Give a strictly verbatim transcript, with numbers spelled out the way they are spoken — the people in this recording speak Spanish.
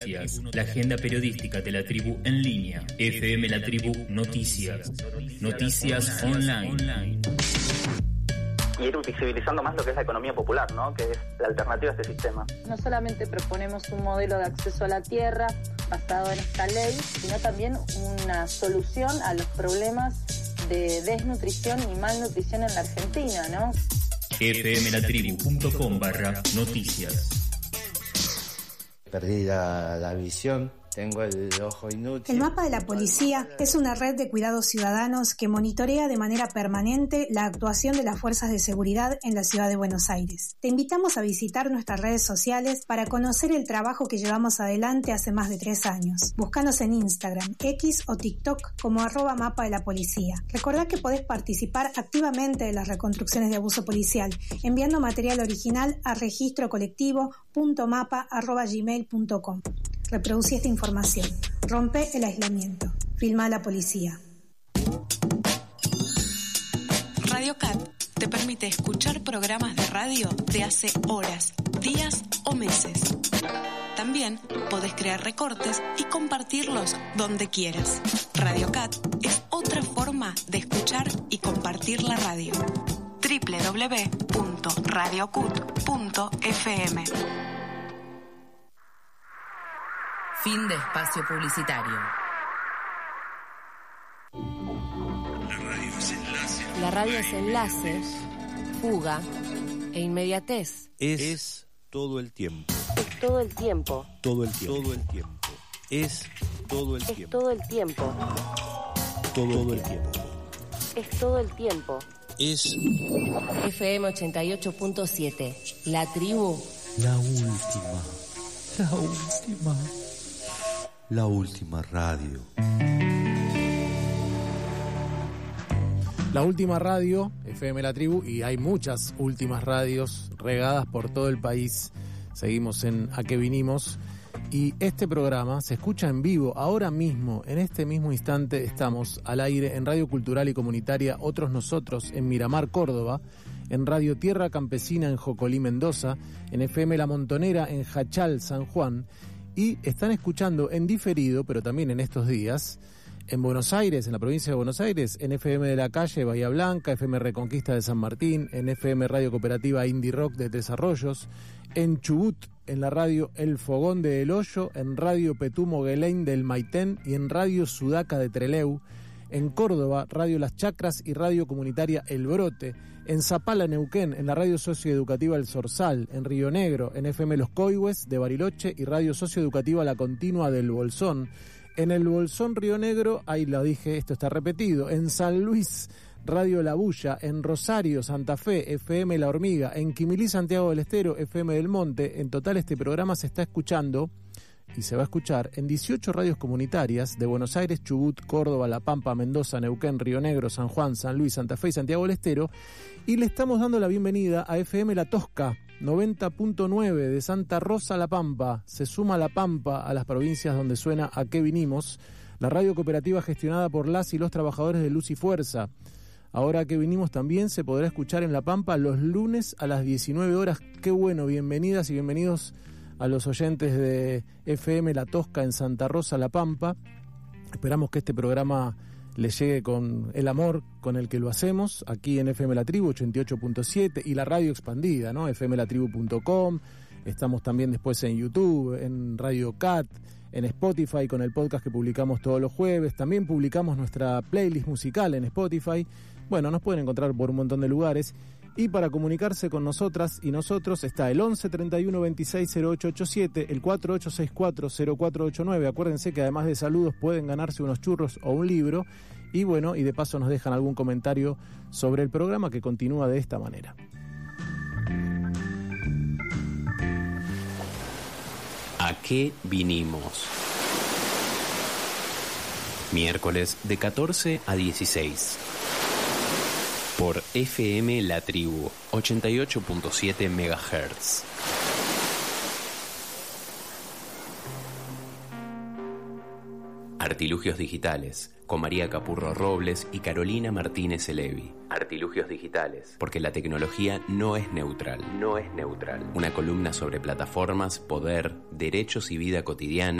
Noticias, la agenda periodística de la tribu en línea. F M La Tribu Noticias. Noticias online. Y ir visibilizando más lo que es la economía popular, ¿no? Que es la alternativa a este sistema. No solamente proponemos un modelo de acceso a la tierra basado en esta ley, sino también una solución a los problemas de desnutrición y malnutrición en la Argentina, ¿no? F M La Tribu punto com barra noticias. Perdí la, la visión. Tengo el ojo inútil. El Mapa de la Policía es una red de cuidados ciudadanos que monitorea de manera permanente la actuación de las fuerzas de seguridad en la ciudad de Buenos Aires. Te invitamos a visitar nuestras redes sociales para conocer el trabajo que llevamos adelante hace más de tres años. Búscanos en Instagram, X o TikTok como arroba Mapa de la Policía. Recordá que podés participar activamente de las reconstrucciones de abuso policial enviando material original a registro colectivo punto mapa arroba gmail punto com. Reproducí esta información. Rompe el aislamiento. Filma a la policía. Radio Cat te permite escuchar programas de radio de hace horas, días o meses. También podés crear recortes y compartirlos donde quieras. Radio Cat es otra forma de escuchar y compartir la radio. doble u doble u doble u punto radio cut punto f m. Fin de espacio publicitario. La radio es enlace. La radio es enlace, fuga e inmediatez. Es, es todo el tiempo. Es todo el tiempo. Todo el tiempo. Todo el tiempo. Es todo el es tiempo. todo el tiempo. Todo el tiempo. Es todo el tiempo. Es F M ochenta y ocho punto siete. La tribu. La última. La última. La última radio. La última radio, F M La Tribu, y hay muchas últimas radios regadas por todo el país. Seguimos en A Qué Vinimos. Y este programa se escucha en vivo ahora mismo, en este mismo instante estamos al aire en Radio Cultural y Comunitaria Otros Nosotros en Miramar, Córdoba, en Radio Tierra Campesina en Jocolí, Mendoza, en F M La Montonera en Jachal, San Juan, y están escuchando en diferido, pero también en estos días, en Buenos Aires, en la provincia de Buenos Aires, en F M de la Calle, Bahía Blanca, F M Reconquista de San Martín, en F M Radio Cooperativa Indie Rock de Tres Arroyos, en Chubut, en la radio El Fogón de El Hoyo, en Radio Petumo Guelein del Maitén y en Radio Sudaca de Trelew, en Córdoba, Radio Las Chacras y Radio Comunitaria El Brote, en Zapala, Neuquén, en la Radio Socioeducativa El Zorzal, en Río Negro, en F M Los Coihues de Bariloche y Radio Socioeducativa La Continua del Bolsón, en el Bolsón Río Negro, ahí lo dije, esto está repetido, en San Luis, Radio La Bulla, en Rosario, Santa Fe, F M La Hormiga, en Quimilí, Santiago del Estero, F M del Monte. En total este programa se está escuchando y se va a escuchar en dieciocho radios comunitarias de Buenos Aires, Chubut, Córdoba, La Pampa, Mendoza, Neuquén, Río Negro, San Juan, San Luis, Santa Fe y Santiago del Estero. Y le estamos dando la bienvenida a F M La Tosca, noventa punto nueve de Santa Rosa, La Pampa. Se suma La Pampa a las provincias donde suena A Qué Vinimos, la radio cooperativa gestionada por las y los trabajadores de Luz y Fuerza. Ahora que vinimos también se podrá escuchar en La Pampa los lunes a las diecinueve horas. Qué bueno, bienvenidas y bienvenidos a los oyentes de F M La Tosca en Santa Rosa, La Pampa. Esperamos que este programa les llegue con el amor con el que lo hacemos, aquí en F M La Tribu ochenta y ocho punto siete y la radio expandida, ¿no? F M La Tribu punto com. Estamos también después en YouTube, en Radio Cat, en Spotify con el podcast que publicamos todos los jueves. También publicamos nuestra playlist musical en Spotify. Bueno, nos pueden encontrar por un montón de lugares. Y para comunicarse con nosotras y nosotros está el once treinta y uno veintiséis cero ocho ochenta y siete, el cuatro ocho seis cuatro cero cuatro ocho nueve. Acuérdense que además de saludos pueden ganarse unos churros o un libro. Y bueno, y de paso nos dejan algún comentario sobre el programa que continúa de esta manera. ¿A qué vinimos? Miércoles de catorce a dieciséis. Por F M La Tribu, ochenta y ocho punto siete megahertz. Artilugios Digitales, con María Capurro Robles y Carolina Martínez Elevi. Artilugios Digitales, porque la tecnología no es neutral. No es neutral. Una columna sobre plataformas, poder, derechos y vida cotidiana